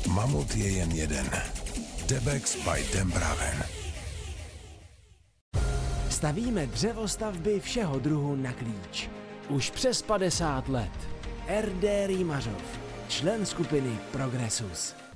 Mamut je jen jeden. Debex by Dembraven. Stavíme dřevostavby všeho druhu na klíč. Už přes 50 let. RD Rýmařov, člen skupiny Progressus.